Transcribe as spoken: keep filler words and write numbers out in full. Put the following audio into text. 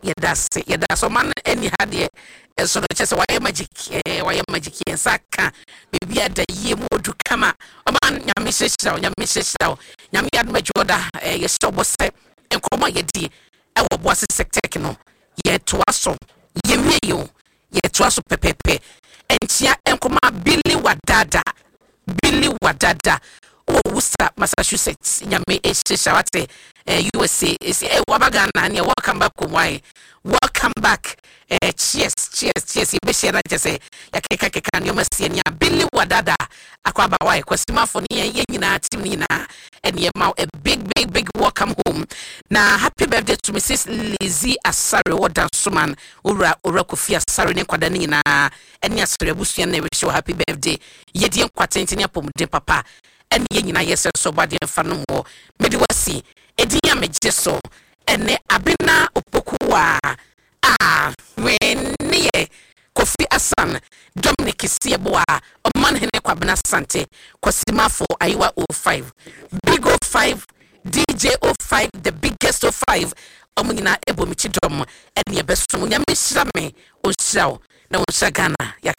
yedase yedaso man eni hade e so no chese waye magic eh waye magic ensaka bibia da ye modu kama oman nyame hyehira nyame hyehira nyame admajoda eh ye so bose enkomo yedi e wo boase sektek no ye toaso ye mieyo ye toaso pepepe entia enkoma Billy Wadada Billy Wadada o Worcester Massachusetts nyame hyehira wate eh U S A is eh wabagana ne welcome back why welcome back eh cheers cheers cheers be share na say yakeka keka ne masie nya Billy Wadada akwaba why kwasima fo ne ye nyina team nyina and ma a big big big welcome home na happy birthday to Missus Lizzie Asare Wodan Suman ura ura Kofi Asare ne kwada nyina ene asare busua na wish happy birthday ye die kwatenti ne apomde papa ene ye nyina yes so bade fa no mo medi wasi ediya mejeso ene abena opokuwa ah weniye Kofi Asan Dominic Sieboa Oman hene kwabena sante Kosimafo Aiwa oh five Big oh five D J oh five the biggest oh five omunina ebo michidom ene yebeso nyame hyira me o hyira na o hyira Ghana ya